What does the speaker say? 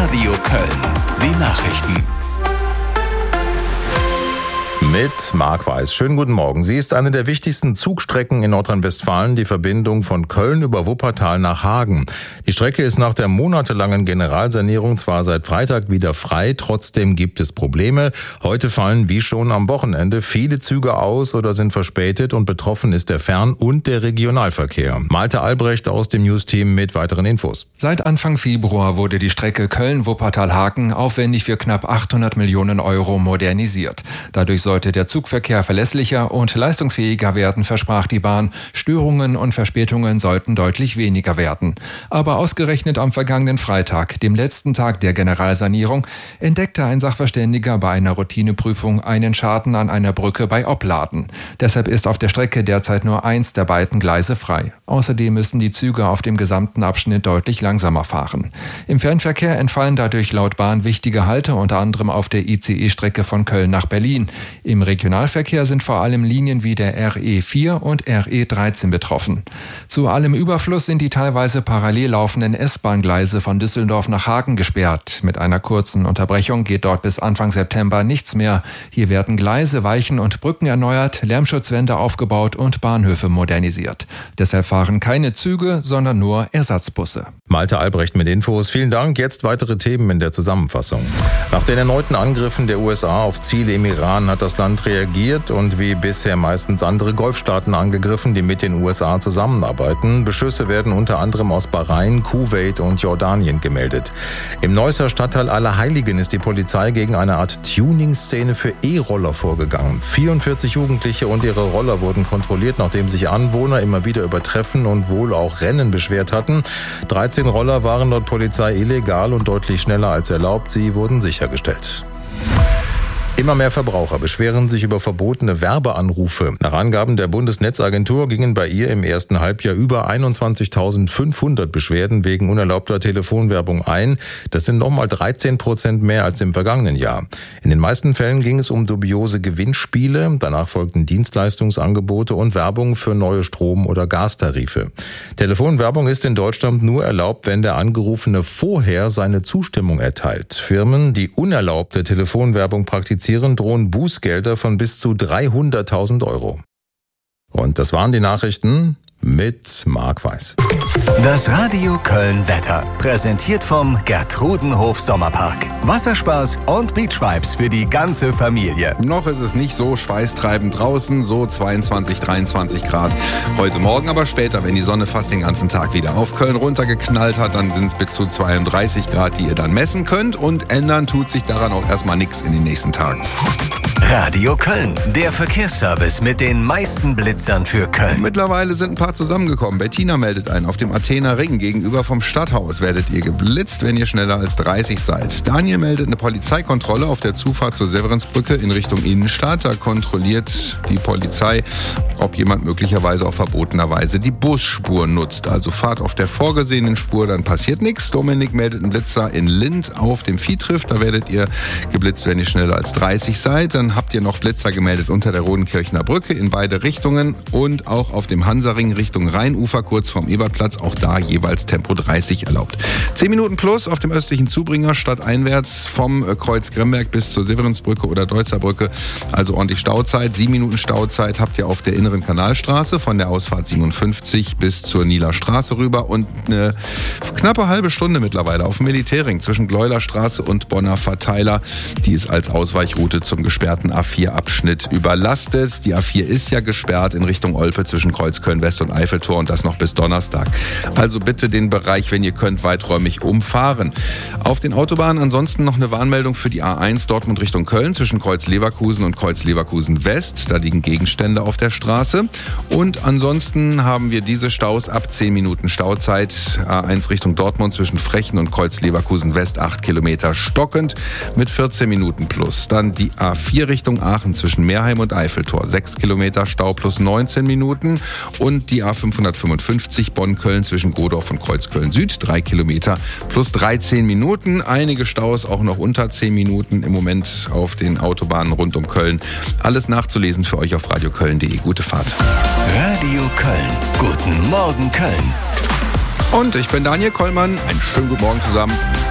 Radio Köln. Die Nachrichten. Mit Marc Weiß. Schönen guten Morgen. Sie ist eine der wichtigsten Zugstrecken in Nordrhein-Westfalen, die Verbindung von Köln über Wuppertal nach Hagen. Die Strecke ist nach der monatelangen Generalsanierung zwar seit Freitag wieder frei, trotzdem gibt es Probleme. Heute fallen wie schon am Wochenende viele Züge aus oder sind verspätet und betroffen ist der Fern- und der Regionalverkehr. Malte Albrecht aus dem News-Team mit weiteren Infos. Seit Anfang Februar wurde die Strecke Köln-Wuppertal-Hagen aufwendig für knapp 800 Millionen Euro modernisiert. Dadurch sollte der Zugverkehr verlässlicher und leistungsfähiger werden, versprach die Bahn. Störungen und Verspätungen sollten deutlich weniger werden. Aber ausgerechnet am vergangenen Freitag, dem letzten Tag der Generalsanierung, entdeckte ein Sachverständiger bei einer Routineprüfung einen Schaden an einer Brücke bei Opladen. Deshalb ist auf der Strecke derzeit nur eins der beiden Gleise frei. Außerdem müssen die Züge auf dem gesamten Abschnitt deutlich langsamer fahren. Im Fernverkehr entfallen dadurch laut Bahn wichtige Halte, unter anderem auf der ICE-Strecke von Köln nach Berlin. Im Regionalverkehr sind vor allem Linien wie der RE4 und RE13 betroffen. Zu allem Überfluss sind die teilweise parallel laufenden S-Bahn-Gleise von Düsseldorf nach Hagen gesperrt. Mit einer kurzen Unterbrechung geht dort bis Anfang September nichts mehr. Hier werden Gleise, Weichen und Brücken erneuert, Lärmschutzwände aufgebaut und Bahnhöfe modernisiert. Deshalb fahren keine Züge, sondern nur Ersatzbusse. Malte Albrecht mit Infos. Vielen Dank. Jetzt weitere Themen in der Zusammenfassung. Nach den erneuten Angriffen der USA auf Ziele im Iran hat das Land reagiert und wie bisher meistens andere Golfstaaten angegriffen, die mit den USA zusammenarbeiten. Beschüsse werden unter anderem aus Bahrain, Kuwait und Jordanien gemeldet. Im Neusser Stadtteil Allerheiligen ist die Polizei gegen eine Art Tuning-Szene für E-Roller vorgegangen. 44 Jugendliche und ihre Roller wurden kontrolliert, nachdem sich Anwohner immer wieder über Treffen und wohl auch Rennen beschwert hatten. 13 Roller waren laut Polizei illegal und deutlich schneller als erlaubt. Sie wurden sichergestellt. Immer mehr Verbraucher beschweren sich über verbotene Werbeanrufe. Nach Angaben der Bundesnetzagentur gingen bei ihr im ersten Halbjahr über 21.500 Beschwerden wegen unerlaubter Telefonwerbung ein. Das sind nochmal 13% mehr als im vergangenen Jahr. In den meisten Fällen ging es um dubiose Gewinnspiele. Danach folgten Dienstleistungsangebote und Werbung für neue Strom- oder Gastarife. Telefonwerbung ist in Deutschland nur erlaubt, wenn der Angerufene vorher seine Zustimmung erteilt. Firmen, die unerlaubte Telefonwerbung praktizieren, drohen Bußgelder von bis zu 300.000 Euro. Und das waren die Nachrichten mit Marc Weiß. Das Radio Köln Wetter. Präsentiert vom Gertrudenhof Sommerpark. Wasserspaß und Beachvibes für die ganze Familie. Noch ist es nicht so schweißtreibend draußen, so 22, 23 Grad. Heute Morgen aber später, wenn die Sonne fast den ganzen Tag wieder auf Köln runtergeknallt hat, dann sind es bis zu 32 Grad, die ihr dann messen könnt. Und ändern tut sich daran auch erstmal nichts in den nächsten Tagen. Radio Köln, der Verkehrsservice mit den meisten Blitzern für Köln. Mittlerweile sind ein paar zusammengekommen. Bettina meldet ein. Auf dem Athener Ring gegenüber vom Stadthaus werdet ihr geblitzt, wenn ihr schneller als 30 seid. Daniel meldet eine Polizeikontrolle auf der Zufahrt zur Severinsbrücke in Richtung Innenstadt. Da kontrolliert die Polizei, ob jemand möglicherweise auch verbotenerweise die Busspur nutzt. Also fahrt auf der vorgesehenen Spur, dann passiert nichts. Dominik meldet einen Blitzer in Lind auf dem Viehtrift. Da werdet ihr geblitzt, wenn ihr schneller als 30 seid. Dann habt ihr noch Blitzer gemeldet unter der Rodenkirchner Brücke in beide Richtungen und auch auf dem Hansaring Richtung Rheinufer kurz vorm Ebertplatz, auch da jeweils Tempo 30 erlaubt. 10 Minuten plus auf dem östlichen Zubringer stadteinwärts vom Kreuz Grimberg bis zur Severinsbrücke oder Deutzer Brücke, also ordentlich Stauzeit. 7 Minuten Stauzeit habt ihr auf der inneren Kanalstraße von der Ausfahrt 57 bis zur Nieler Straße rüber und eine knappe halbe Stunde mittlerweile auf dem Militärring zwischen Gleulerstraße und Bonner Verteiler. Die ist als Ausweichroute zum gesperrten A4-Abschnitt überlastet. Die A4 ist ja gesperrt in Richtung Olpe zwischen Kreuzköln West und Eiffeltor und das noch bis Donnerstag. Also bitte den Bereich, wenn ihr könnt, weiträumig umfahren. Auf den Autobahnen ansonsten noch eine Warnmeldung für die A1 Dortmund Richtung Köln zwischen Kreuz Leverkusen und Kreuz Leverkusen West. Da liegen Gegenstände auf der Straße. Und ansonsten haben wir diese Staus ab 10 Minuten Stauzeit. A1 Richtung Dortmund zwischen Frechen und Kreuz Leverkusen West 8 Kilometer stockend mit 14 Minuten plus. Dann die A4 Richtung Aachen zwischen Meerheim und Eiffeltor 6 Kilometer Stau plus 19 Minuten. Und die A555 Bonn-Köln zwischen Godorf und Kreuzköln Süd 3 Kilometer plus 13 Minuten. Einige Staus auch noch unter 10 Minuten im Moment auf den Autobahnen rund um Köln. Alles nachzulesen für euch auf radioköln.de. Gute Fahrt. Radio Köln. Guten Morgen Köln. Und ich bin Daniel Kollmann. Einen schönen guten Morgen zusammen.